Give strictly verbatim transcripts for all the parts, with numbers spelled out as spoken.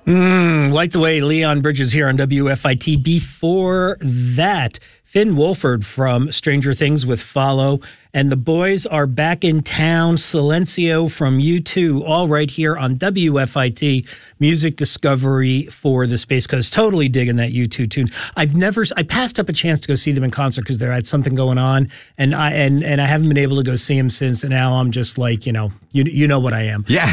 Mm, like the way Leon Bridges here on W F I T. Before that, Finn Wolford from Stranger Things with Follow. And the boys are back in town. Silencio from U two, all right here on W F I T. Music discovery for the Space Coast. Totally digging that U two tune. I've never, I passed up a chance to go see them in concert because there had something going on, and I and and I haven't been able to go see them since. And now I'm just like, you know, you you know what I am. Yeah,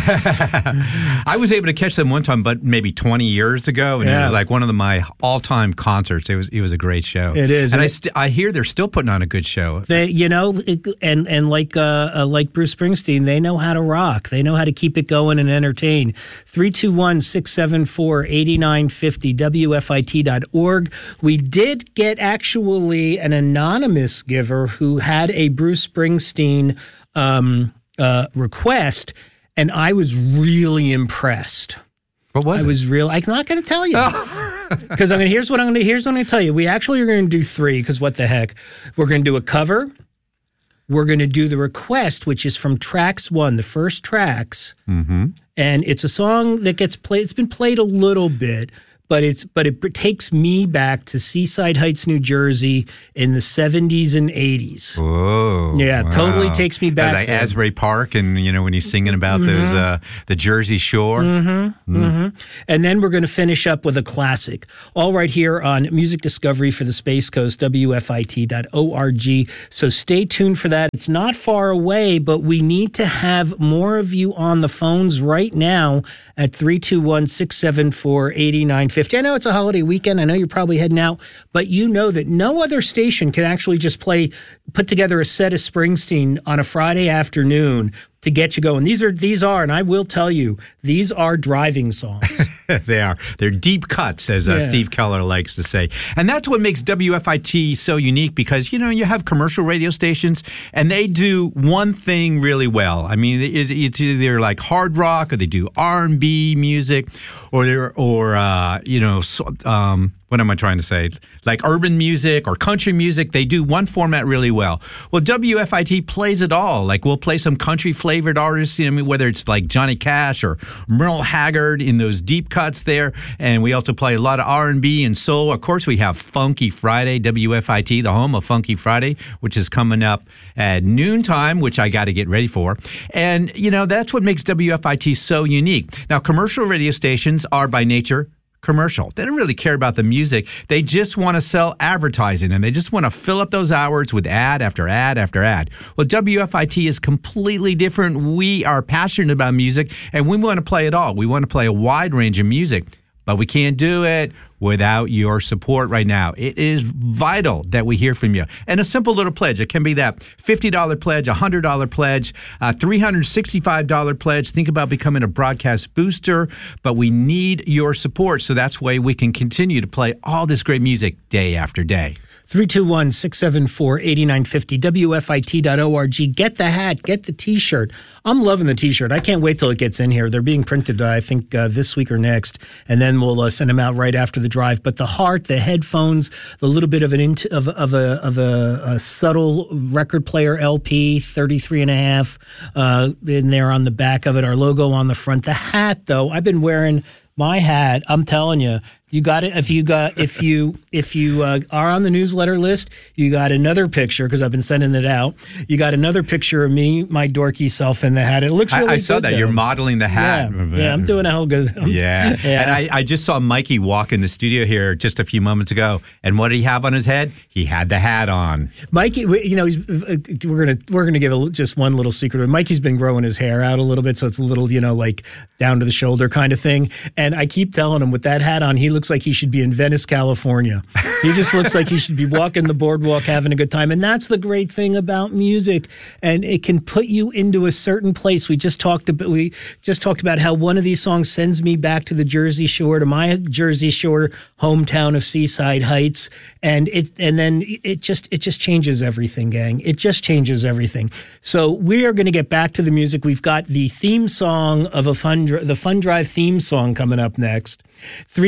I was able to catch them one time, but maybe twenty years ago, and Yeah. it was like one of the, my all-time concerts. It was it was a great show. It is, and and I it- st- I hear they're still putting on a good show. They, you know, it, and and like uh, uh, like Bruce Springsteen, they know how to rock. They know how to keep it going and entertain. three two one, six seven four, eight nine five zero, W F I T dot org. We did get actually an anonymous giver who had a Bruce Springsteen um, uh, request, and I was really impressed. What was I it? was real. I'm not going to tell you because I'm going. Here's what I'm going to. Here's what I'm going to tell you. We actually are going to do three because what the heck? We're going to do a cover. We're going to do the request, which is from Tracks One, the first Tracks, Mm-hmm. and it's a song that gets played. It's been played a little bit, but it's but it takes me back to Seaside Heights, New Jersey, in the seventies and eighties. Whoa! Yeah, totally takes me back Like there. Asbury Park, and you know when he's singing about those uh, the Jersey Shore. Mm-hmm. Mm-hmm. And then we're going to finish up with a classic, all right here on Music Discovery for the Space Coast, W F I T dot org. So stay tuned for that. It's not far away, but we need to have more of you on the phones right now at three two one, six seven four, eight nine five zero. I know it's a holiday weekend. I know you're probably heading out, but you know that no other station can actually just play, put together a set of Springsteen on a Friday afternoon to get you going. These are, these are, and I will tell you, these are driving songs. They are. They're deep cuts, as uh, Yeah. Steve Keller likes to say. And that's what makes W F I T so unique because, you know, you have commercial radio stations and they do one thing really well. I mean, it, it's either like hard rock or they do R and B music or, they're, or uh, you know, so, um, what am I trying to say? Like urban music or country music, they do one format really well. Well, W F I T plays it all. Like we'll play some country flavored artists, you know, whether it's like Johnny Cash or Merle Haggard in those deep cuts there. And we also play a lot of R and B and soul. Of course, we have Funky Friday, W F I T, the home of Funky Friday, which is coming up at noontime, which I got to get ready for. And, you know, that's what makes W F I T so unique. Now, commercial radio stations are by nature commercial. They don't really care about the music. They just want to sell advertising and they just want to fill up those hours with ad after ad after ad. Well, W F I T is completely different. We are passionate about music and we want to play it all. We want to play a wide range of music, but we can't do it without your support right now. It is vital that we hear from you. And a simple little pledge. It can be that fifty dollars pledge, a one hundred dollars pledge, a three hundred sixty-five dollars pledge. Think about becoming a broadcast booster, but we need your support. So that's why we can continue to play all this great music day after day. three two one, six seven four, eight nine five zero, W F I T dot org. Get the hat, get the T-shirt. I'm loving the T-shirt. I can't wait till it gets in here. They're being printed, uh, I think, uh, this week or next, and then we'll uh, send them out right after the drive. But the heart, the headphones, the little bit of an int- of, of a of a, a subtle record player L P, thirty-three and a half, uh, in there on the back of it, our logo on the front. The hat, though, I've been wearing my hat. I'm telling you. You got it. If you got, if you, if you uh, are on the newsletter list, you got another picture because I've been sending it out. You got another picture of me, my dorky self in the hat. It looks really I, I good. saw that. though. You're modeling the hat. Yeah, yeah, I'm doing a whole good. I'm- Yeah. yeah. And I, I just saw Mikey walk in the studio here just a few moments ago. And what did he have on his head? He had the hat on. Mikey, we- you know, he's, uh, we're gonna we're gonna give a, just one little secret. Mikey's been growing his hair out a little bit, so it's a little, you know, like down to the shoulder kind of thing. And I keep telling him, with that hat on, he looks like he should be in Venice, California. He just looks like he should be walking the boardwalk, having a good time. And that's the great thing about music, and it can put you into a certain place. We just talked about we just talked about how one of these songs sends me back to the Jersey Shore, to my Jersey Shore hometown of Seaside Heights, and it and then it just it just changes everything, gang. It just changes everything. So we are going to get back to the music. We've got the theme song of a fun the Fun Drive theme song coming up next. three two one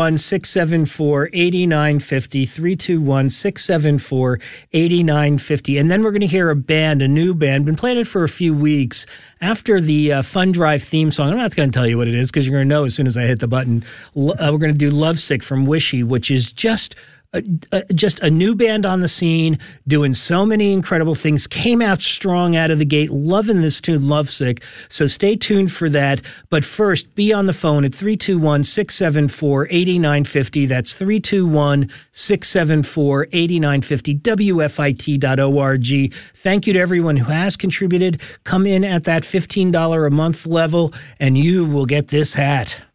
one, six seven four, eight nine five zero, three two one, six seven four, eight nine five zero. And then we're going to hear a band, a new band, been playing it for a few weeks. After the uh, Fun Drive theme song, I'm not going to tell you what it is because you're going to know as soon as I hit the button. Uh, we're going to do Lovesick from Wishy, which is just... Uh, uh, just a new band on the scene, doing so many incredible things, came out strong out of the gate, loving this tune, Lovesick. So stay tuned for that. But first, be on the phone at three two one, six seven four, eight nine five zero. That's three two one, six seven four, eight nine five zero, W F I T dot org. Thank you to everyone who has contributed. Come in at that fifteen dollars a month level, and you will get this hat.